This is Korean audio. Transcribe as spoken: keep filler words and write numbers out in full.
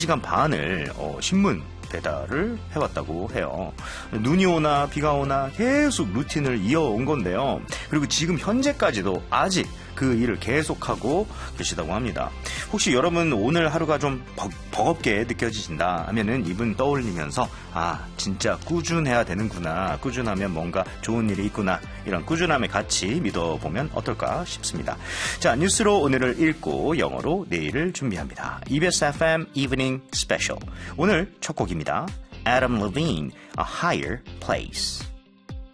시간 반을 어, 신문 배달을 해왔다고 해요. 눈이 오나 비가 오나 계속 루틴을 이어온 건데요. 그리고 지금 현재까지도 아직 그 일을 계속하고 계시다고 합니다. 혹시 여러분 오늘 하루가 좀 버, 버겁게 느껴지신다 하면은 이분 떠올리면서 아 진짜 꾸준해야 되는구나, 꾸준하면 뭔가 좋은 일이 있구나, 이런 꾸준함의 가치 믿어보면 어떨까 싶습니다. 자, 뉴스로 오늘을 읽고 영어로 내일을 준비합니다. 이비에스 에프엠 Evening Special, 오늘 첫 곡입니다. Adam Levine, A Higher Place.